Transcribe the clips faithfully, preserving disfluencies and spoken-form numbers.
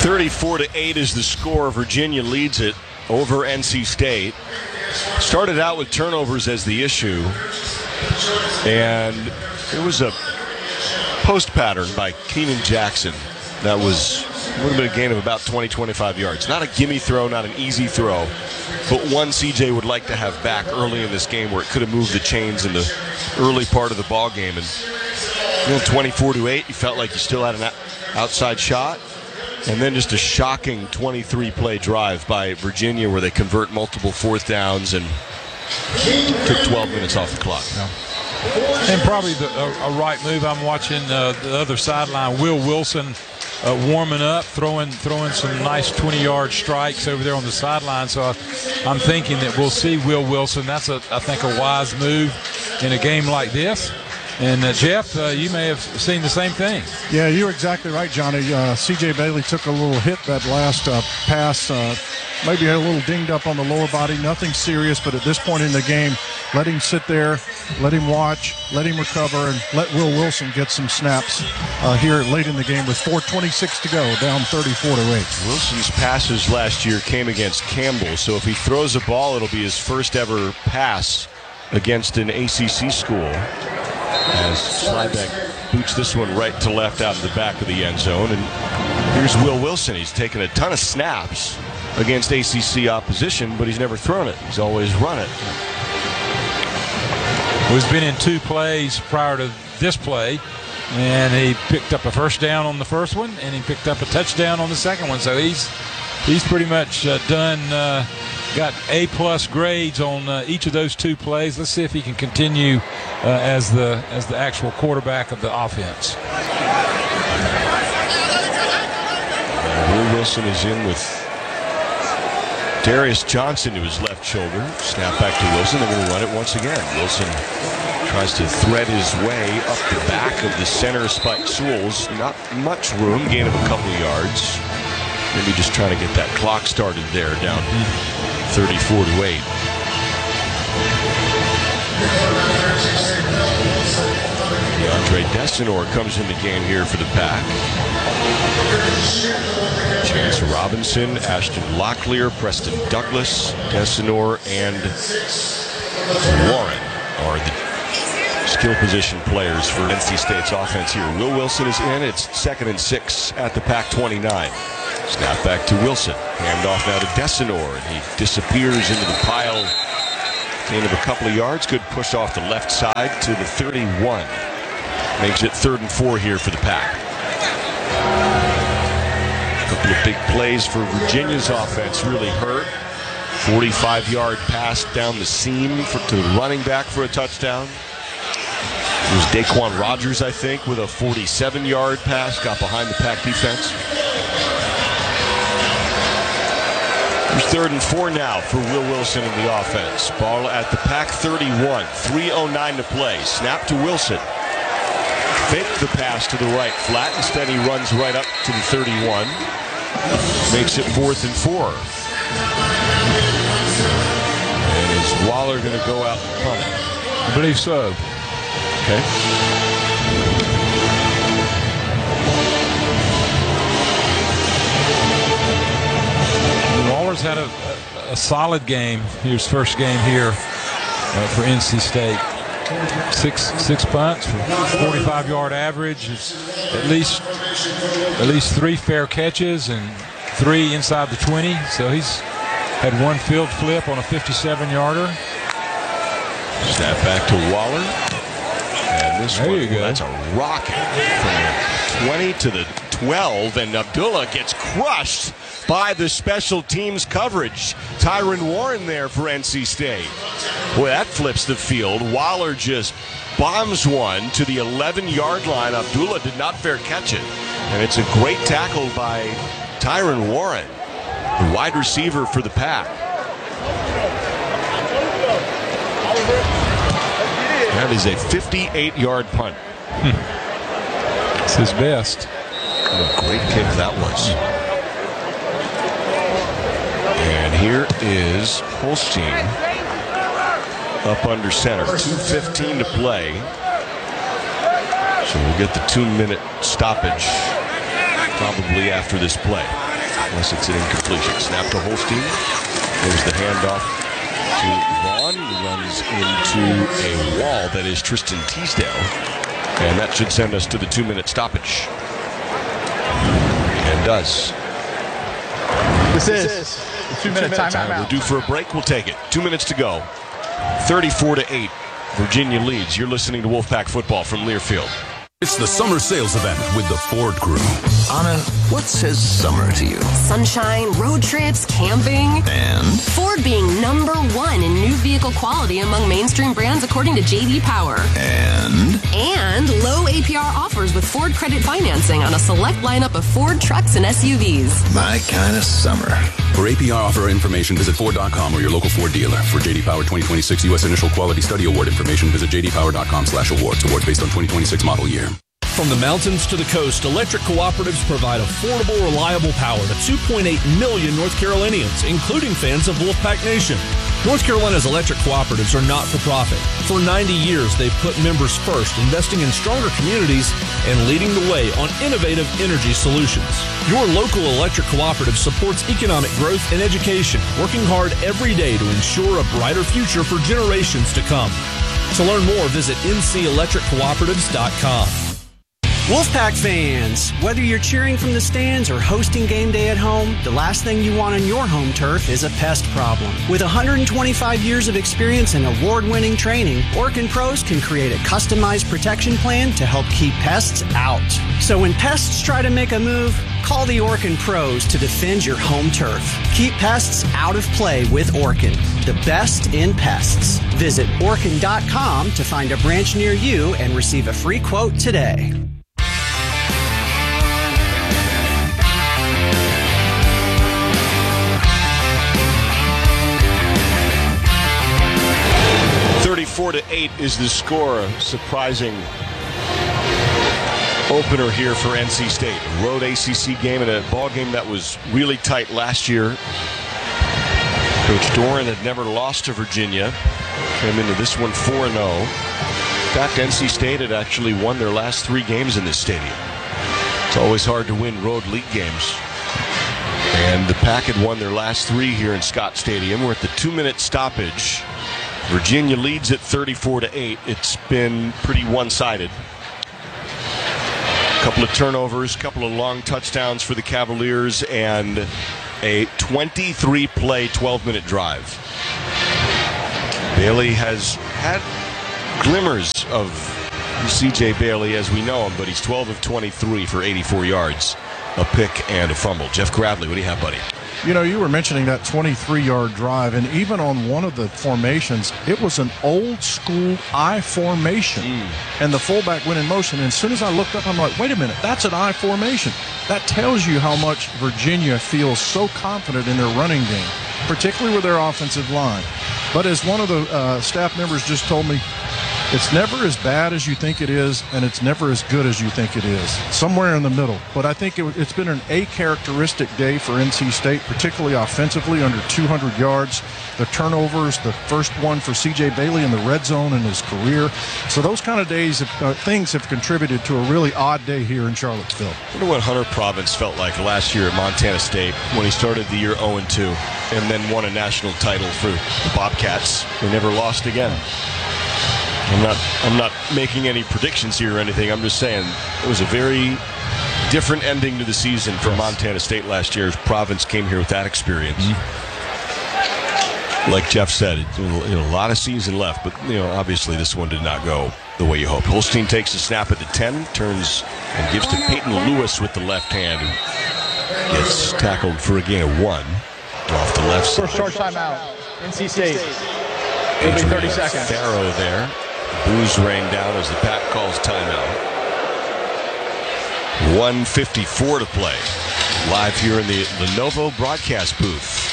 thirty-four to eight is the score. Virginia leads it over N C State. Started out with turnovers as the issue, and it was a post pattern by Keenan Jackson that was would have been a gain of about twenty, twenty-five yards. Not a gimme throw, not an easy throw, but one C J would like to have back early in this game where it could have moved the chains in the early part of the ball game. And you know, twenty-four to eight, you felt like you still had an outside shot. And then just a shocking twenty-three play drive by Virginia where they convert multiple fourth downs and took twelve minutes off the clock. Yeah. And probably the, a, a right move. I'm watching uh, the other sideline, Will Wilson uh, warming up, throwing throwing some nice twenty-yard strikes over there on the sideline. So I, I'm thinking that we'll see Will Wilson. That's, a, I think, a wise move in a game like this. And, uh, Jeff, uh, you may have seen the same thing. Yeah, you're exactly right, Johnny. Uh, C J Bailey took a little hit that last uh, pass. Uh, maybe had a little dinged up on the lower body. Nothing serious, but at this point in the game, let him sit there, let him watch, let him recover, and let Will Wilson get some snaps uh, here late in the game with four twenty-six to go, down thirty-four to eight. Wilson's passes last year came against Campbell, so if he throws a ball, it'll be his first ever pass against an A C C school. As Slybeck boots this one right to left out of the back of the end zone. And here's Will Wilson. He's taken a ton of snaps against A C C opposition, but he's never thrown it. He's always run it. He's been in two plays prior to this play, and he picked up a first down on the first one, and he picked up a touchdown on the second one. So he's he's pretty much uh, done, uh, got A-plus grades on uh, each of those two plays. Let's see if he can continue uh, as the as the actual quarterback of the offense. Will Wilson is in with Darius Johnson to his left shoulder. Snap back to Wilson. They're going to run it once again. Wilson tries to thread his way up the back of the center Spike Sewell's. Not much room. Gain of a couple of yards. Maybe just trying to get that clock started there, down thirty-four to eight. DeAndre Desenor comes in the game here for the Pack. Chance Robinson, Ashton Locklear, Preston Douglas, Desenor, and Warren are the skill position players for N C State's offense here. Will Wilson is in. It's second and six at the Pack twenty-nine. Snap back to Wilson. Handoff now to Desenor, and he disappears into the pile. Gain of a couple of yards. Good push off the left side to the thirty-one. Makes it third and four here for the Pack. A couple of big plays for Virginia's offense really hurt. forty-five yard pass down the seam for, to the running back for a touchdown. It was Daquan Rogers, I think, with a forty-seven yard pass. Got behind the Pack defense. It's third and four now for Will Wilson in the offense. Ball at the Pack thirty-one. three oh nine to play. Snap to Wilson. Fake the pass to the right flat. Instead, he runs right up to the thirty-one. Makes it fourth and four. And is Waller going to go out and punt it? I believe so. Okay. Waller's had a, a, a solid game. His first game here uh, for N C State. Six six punts for forty-five yard average. It's at least at least three fair catches and three inside the twenty. So he's had one field flip on a fifty-seven yarder. Snap back to Waller. And this there one, you go. That's a rocket from the twenty to the twelve, and Abdullah gets crushed by the special teams coverage. Tyron Warren there for N C State. Boy, that flips the field. Waller just bombs one to the eleven yard line. Abdullah did not fair catch it. And it's a great tackle by Tyron Warren, the wide receiver for the Pack. That is a fifty-eight yard punt. It's his best. What a great kick that was. And here is Holstein up under center. two fifteen to play. So we'll get the two minute stoppage probably after this play. unless it's an incompletion. Snap to Holstein. There's the handoff to Vaughn. He runs into a wall that is Tristan Teasdale. And that should send us to the two-minute stoppage. And does. This is the two-minute timeout. We're due for a break. We'll take it. Two minutes to go. thirty-four to eight. Virginia leads. You're listening to Wolfpack Football from Learfield. It's the summer sales event with the Ford Crew. Anna, what says summer to you? Sunshine, road trips, camping. And? Ford being number one in new vehicle quality among mainstream brands according to J D Power. And? And low A P R offers with Ford credit financing on a select lineup of Ford trucks and S U Vs. My kind of summer. For A P R offer information, visit Ford dot com or your local Ford dealer. For J D Power twenty twenty-six U S Initial Quality Study Award information, visit j d power dot com slash awards. Awards based on twenty twenty-six model year. From the mountains to the coast, electric cooperatives provide affordable, reliable power to two point eight million North Carolinians, including fans of Wolfpack Nation. North Carolina's electric cooperatives are not for profit. For ninety years, they've put members first, investing in stronger communities and leading the way on innovative energy solutions. Your local electric cooperative supports economic growth and education, working hard every day to ensure a brighter future for generations to come. To learn more, visit n c electric cooperatives dot com. Wolfpack fans, whether you're cheering from the stands or hosting game day at home, the last thing you want on your home turf is a pest problem. With one hundred twenty-five years of experience and award-winning training, Orkin Pros can create a customized protection plan to help keep pests out. So when pests try to make a move, call the Orkin Pros to defend your home turf. Keep pests out of play with Orkin, the best in pests. Visit orkin dot com to find a branch near you and receive a free quote today. thirty-four to eight is the score. A surprising opener here for N C State. A road A C C game and a ball game that was really tight last year. Coach Doran had never lost to Virginia. Came into this one four and oh. In fact, N C State had actually won their last three games in this stadium. It's always hard to win road league games. And the Pack had won their last three here in Scott Stadium. We're at the two-minute stoppage. Virginia leads at thirty-four to eight. It's been pretty one-sided. A couple of turnovers, a couple of long touchdowns for the Cavaliers, and a twenty-three play, twelve-minute drive. Bailey has had glimmers of C J Bailey as we know him, but he's twelve of twenty-three for eighty-four yards, a pick and a fumble. Jeff Gradley, what do you have, buddy? You know, you were mentioning that twenty-three-yard drive, and even on one of the formations, it was an old-school I formation, mm. and the fullback went in motion. And as soon as I looked up, I'm like, wait a minute, that's an I formation. That tells you how much Virginia feels so confident in their running game, particularly with their offensive line. But as one of the uh, staff members just told me, it's never as bad as you think it is, and it's never as good as you think it is. Somewhere in the middle. But I think it, it's been an A-characteristic day for N C State, particularly offensively, under two hundred yards. The turnovers, the first one for C J Bailey in the red zone in his career. So those kind of days, have, uh, things have contributed to a really odd day here in Charlottesville. I wonder what Hunter Province felt like last year at Montana State when he started the year oh and two and then won a national title for the Bobcats. They never lost again. I'm not I'm not making any predictions here or anything. I'm just saying it was a very different ending to the season for yes. Montana State last year as Province came here with that experience. Mm-hmm. Like Jeff said, it, you know, a lot of season left, but you know, obviously this one did not go the way you hoped. Holstein takes a snap at the ten, turns and gives to Peyton Lewis with the left hand, who gets tackled for a gain of one off the left side. First short timeout, N C State. Adrian thirty seconds. Farrow there. Booze rain down as the Pack calls timeout. one fifty-four to play. Live here in the Lenovo broadcast booth.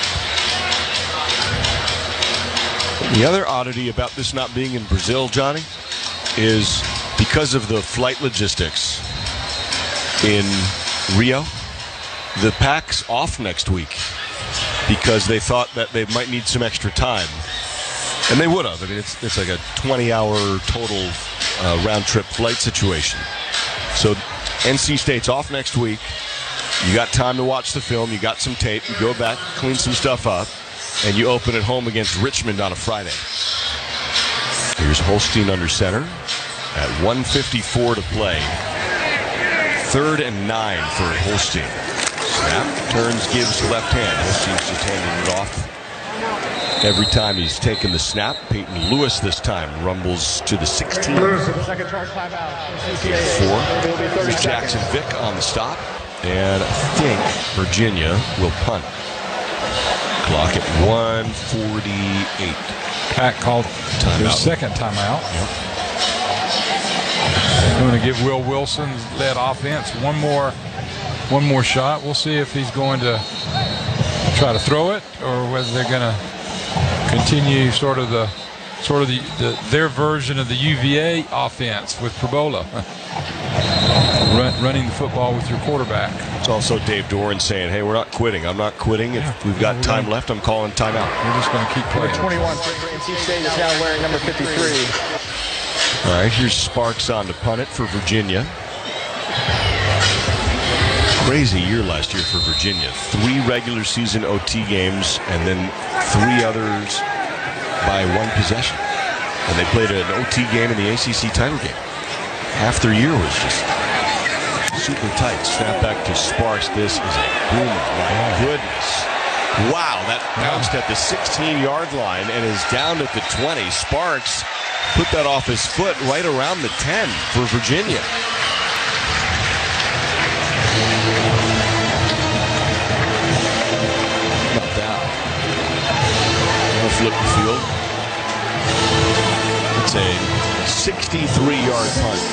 The other oddity about this not being in Brazil, Johnny, is because of the flight logistics in Rio, the Pack's off next week because they thought that they might need some extra time. And they would have. I mean, it's it's like a twenty-hour total uh, round-trip flight situation. So N C State's off next week. You got time to watch the film. You got some tape. You go back, clean some stuff up, and you open at home against Richmond on a Friday. Here's Holstein under center at one fifty-four to play. Third and nine for Holstein. Snap, turns, gives left hand. Holstein's just handing it off. Every time he's taken the snap, Peyton Lewis this time rumbles to the sixteen. Second charge timeout. Four. There's Jackson Vick on the stop. And I think Virginia will punt. Clock at one forty-eight. Pack called their second timeout. Yep. Going to give Will Wilson's led offense one more, one more shot. We'll see if he's going to try to throw it or whether they're going to continue sort of the, sort of the, the their version of the U V A offense with Probola. Run, running the football with your quarterback. It's also Dave Doran saying, hey, we're not quitting. I'm not quitting. If yeah. we've got time left, I'm calling timeout. We're just going to keep playing. Number twenty-one for N C State is now wearing number fifty-three. All right, here's Sparks on to punt it for Virginia. Crazy year last year for Virginia. Three regular season O T games and then three others by one possession. And they played an O T game in the A C C title game. Half their year was just super tight. Snap back to Sparks. This is a boomer. My goodness. Wow, that bounced at the sixteen-yard line and is down at the twenty. Sparks put that off his foot right around the ten for Virginia. Not bad. I'll flip the field. It's a sixty-three-yard punt.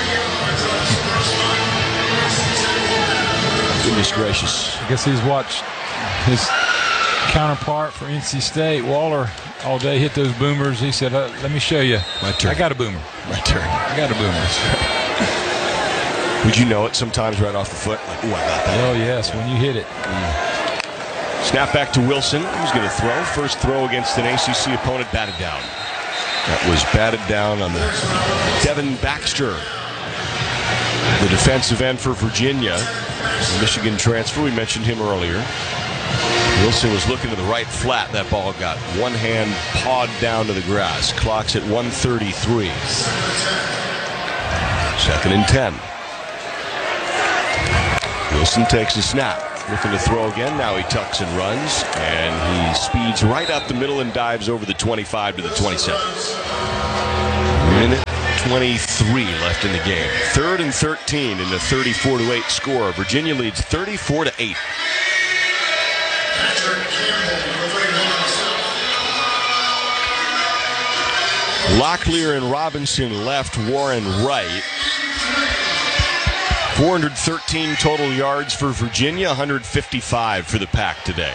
Goodness gracious. I guess he's watched his counterpart for N C State, Waller, all day hit those boomers. He said, uh, let me show you. My turn. I got a boomer. My turn. I got a boomer. Would you know it sometimes right off the foot? Like, ooh, I got that. Oh, yes, when you hit it. Mm. Snap back to Wilson. Who's going to throw? First throw against an A C C opponent, batted down. That was batted down on the Devin Baxter, the defensive end for Virginia. The Michigan transfer, we mentioned him earlier. Wilson was looking to the right flat. That ball got one hand pawed down to the grass. Clock's at one thirty-three. Second and ten. Wilson takes a snap. Looking to throw again. Now he tucks and runs. And he speeds right up the middle and dives over the twenty-five to the twenty-seven. Minute twenty-three left in the game. Third and thirteen in the thirty-four to eight score. Virginia leads thirty-four to eight. Locklear and Robinson left, Warren right. four hundred thirteen total yards for Virginia, one hundred fifty-five for the Pack today.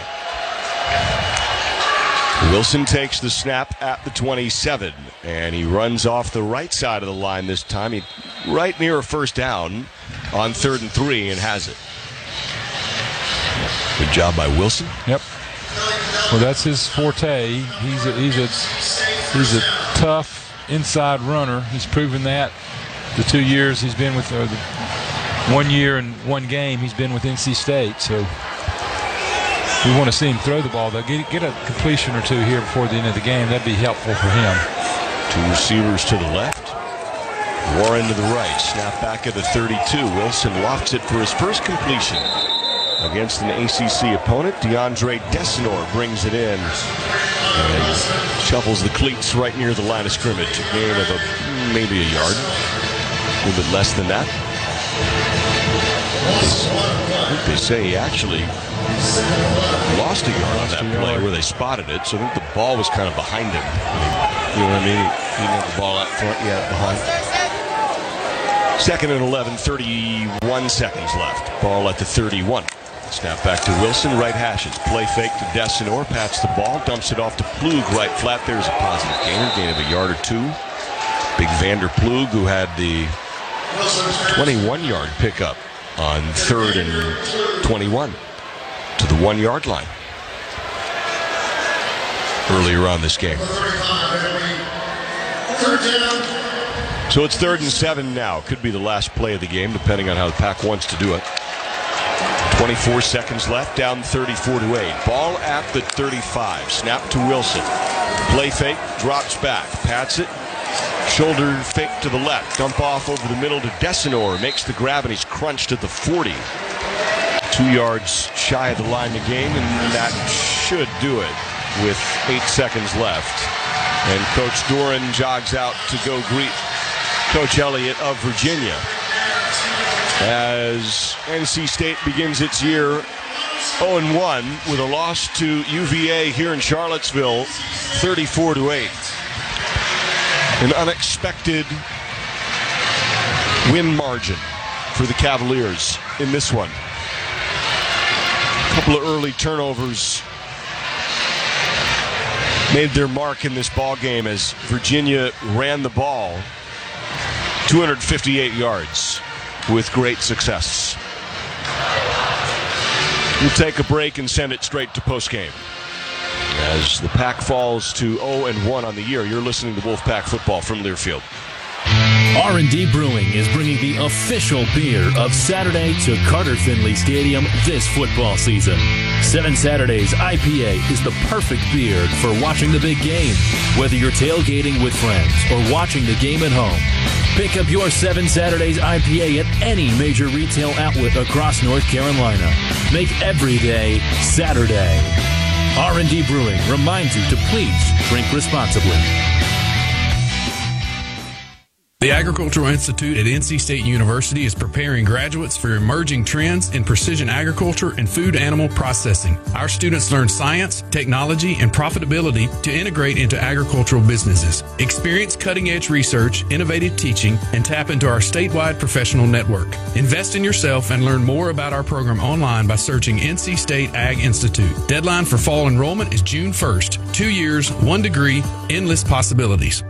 Wilson takes the snap at the twenty-seven, and he runs off the right side of the line this time. He right near a first down on third and three and has it. Good job by Wilson. Yep. Well, that's his forte. He's a, he's a he's a tough inside runner. He's proven that the two years he's been with uh, the one year and one game he's been with N C State. So we want to see him throw the ball, though. Get, get a completion or two here before the end of the game. That'd be helpful for him. Two receivers to the left. Warren to the right. Snap back at the thirty-two. Wilson lofts it for his first completion against an A C C opponent. DeAndre Desinor brings it in and shuffles the cleats right near the line of scrimmage. A gain of a, maybe a yard. A little bit less than that. I think they say he actually lost a yard on that play where they spotted it. So I think the ball was kind of behind him. You know what I mean? He didn't have the ball out front yet, behind. Second and eleven, thirty-one seconds left. Ball at the thirty-one. Snap back to Wilson, right hashes. Play fake to Desinor, pats the ball, dumps it off to Plug, right flat. There's a positive gainer, gain of a yard or two. Big Vander Plug, who had the twenty-one-yard pickup on third and twenty-one to the one-yard line earlier on this game. So it's third and seven now. Could be the last play of the game, depending on how the Pack wants to do it. twenty-four seconds left, down thirty-four to eight. Ball at the thirty-five. Snap to Wilson. Play fake, drops back, pats it. Shoulder fake to the left. Dump off over the middle to Desenor. Makes the grab, and he's crunched at the forty. Two yards shy of the line to gain, and that should do it with eight seconds left. And Coach Doran jogs out to go greet Coach Elliott of Virginia as N C State begins its year oh and one with a loss to U V A here in Charlottesville, thirty-four to eight. An unexpected win margin for the Cavaliers in this one. A couple of early turnovers made their mark in this ball game as Virginia ran the ball two hundred fifty-eight yards with great success. We'll take a break and send it straight to postgame as the Pack falls to oh and one on the year. You're listening to Wolfpack Football from Learfield. R and D Brewing is bringing the official beer of Saturday to Carter Finley Stadium this football season. Seven Saturdays I P A is the perfect beer for watching the big game, whether you're tailgating with friends or watching the game at home. Pick up your Seven Saturdays I P A at any major retail outlet across North Carolina. Make every day Saturday. R and D Brewing reminds you to please drink responsibly. The Agricultural Institute at N C State University is preparing graduates for emerging trends in precision agriculture and food animal processing. Our students learn science, technology, and profitability to integrate into agricultural businesses. Experience cutting-edge research, innovative teaching, and tap into our statewide professional network. Invest in yourself and learn more about our program online by searching N C State Ag Institute. Deadline for fall enrollment is June first. Two years, one degree, endless possibilities.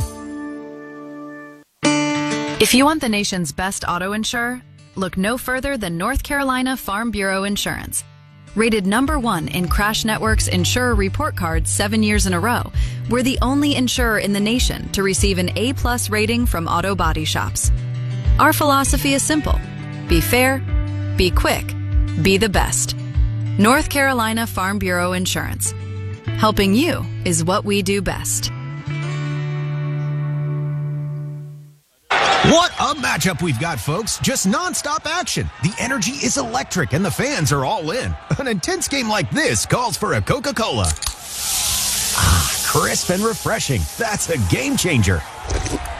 If you want the nation's best auto insurer, look no further than North Carolina Farm Bureau Insurance. Rated number one in Crash Network's Insurer Report Card seven years in a row, we're the only insurer in the nation to receive an A-plus rating from auto body shops. Our philosophy is simple. Be fair, be quick, be the best. North Carolina Farm Bureau Insurance. Helping you is what we do best. What a matchup we've got, folks. Just nonstop action. The energy is electric and the fans are all in. An intense game like this calls for a Coca-Cola. Ah, crisp and refreshing. That's a game changer.